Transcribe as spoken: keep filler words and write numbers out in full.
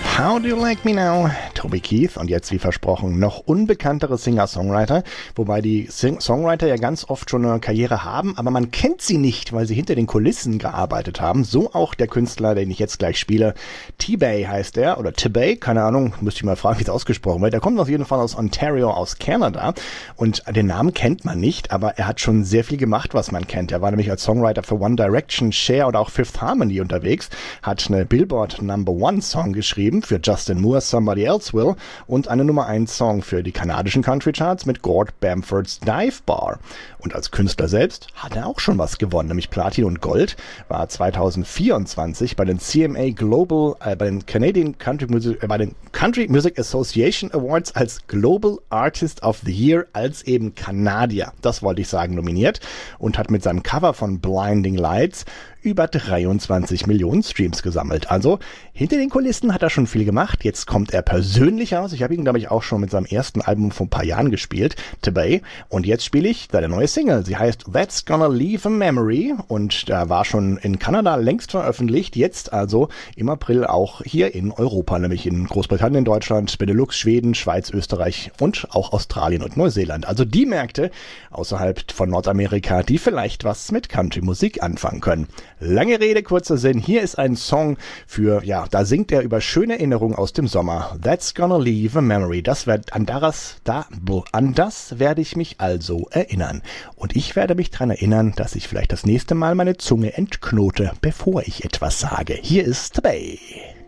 How Do You Like Me Now? Toby Keith und jetzt wie versprochen noch unbekanntere Singer-Songwriter, wobei die Sing- Songwriter ja ganz oft schon eine Karriere haben, aber man kennt sie nicht, weil sie hinter den Kulissen gearbeitet haben. So auch der Künstler, den ich jetzt gleich spiele. T-Bay heißt er, oder T-Bay, keine Ahnung, müsste ich mal fragen, wie es ausgesprochen wird. Der kommt auf jeden Fall aus Ontario, aus Kanada und den Namen kennt man nicht, aber er hat schon sehr viel gemacht, was man kennt. Er war nämlich als Songwriter für One Direction, Cher oder auch Fifth Harmony unterwegs, hat eine Billboard Number One Song geschrieben für Justin Moore, Somebody Else Will und eine Nummer eins Song für die kanadischen Country Charts mit Gord Bamford's Dive Bar. Und als Künstler selbst hat er auch schon was gewonnen, nämlich Platin und Gold, war zwanzig vierundzwanzig bei den C M A Global, äh, bei den Canadian Country Music, äh, bei den Country Music Association Awards als Global Artist of the Year als eben Kanadier, das wollte ich sagen, nominiert und hat mit seinem Cover von Blinding Lights über dreiundzwanzig Millionen Streams gesammelt. Also hinter den Kulissen hat er schon viel gemacht. Jetzt kommt er persönlich aus. Ich habe ihn, glaube ich, auch schon mit seinem ersten Album vor ein paar Jahren gespielt, T-Bay. Und jetzt spiele ich seine neue Single. Sie heißt That's Gonna Leave a Memory und da war schon in Kanada längst veröffentlicht. Jetzt also im April auch hier in Europa, nämlich in Großbritannien, Deutschland, Benelux, Schweden, Schweiz, Österreich und auch Australien und Neuseeland. Also die Märkte außerhalb von Nordamerika, die vielleicht was mit Country-Musik anfangen können. Lange Rede, kurzer Sinn. Hier ist ein Song für, ja, da singt er über schöne Erinnerungen aus dem Sommer. That's Gonna Leave a Memory. Das wird, an das, da, an das werde ich mich also erinnern. Und ich werde mich daran erinnern, dass ich vielleicht das nächste Mal meine Zunge entknote, bevor ich etwas sage. Hier ist T-Bay.